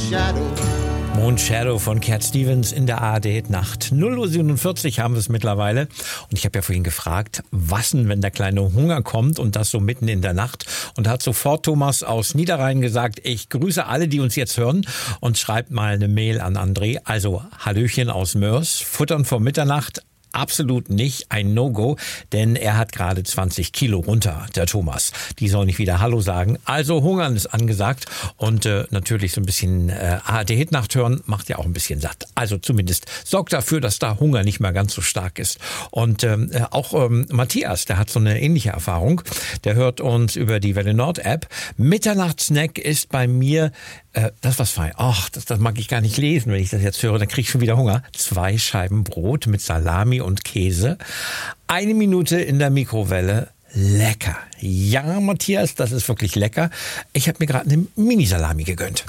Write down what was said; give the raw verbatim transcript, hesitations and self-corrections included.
Shadow. Moon Shadow von Cat Stevens in der A R D-Nacht. null Uhr siebenundvierzig haben wir es mittlerweile. Und ich habe ja vorhin gefragt, was denn, wenn der kleine Hunger kommt und das so mitten in der Nacht. Und da hat sofort Thomas aus Niederrhein gesagt, ich grüße alle, die uns jetzt hören und schreibt mal eine Mail an André. Also Hallöchen aus Mörs, Futtern vor Mitternacht. Absolut nicht, ein No-Go, denn er hat gerade zwanzig Kilo runter, der Thomas. Die soll nicht wieder Hallo sagen. Also Hungern ist angesagt und äh, natürlich so ein bisschen äh, A R D-Hit-Nacht hören macht ja auch ein bisschen satt. Also zumindest sorgt dafür, dass da Hunger nicht mehr ganz so stark ist. Und ähm, auch ähm, Matthias, der hat so eine ähnliche Erfahrung. Der hört uns über die Welle Nord-App. Mitternachtssnack ist bei mir äh, das was fein. Ach, das, das mag ich gar nicht lesen, wenn ich das jetzt höre. Dann kriege ich schon wieder Hunger. Zwei Scheiben Brot mit Salami und Käse. Eine Minute in der Mikrowelle. Lecker. Ja, Matthias, das ist wirklich lecker. Ich habe mir gerade eine Mini-Salami gegönnt.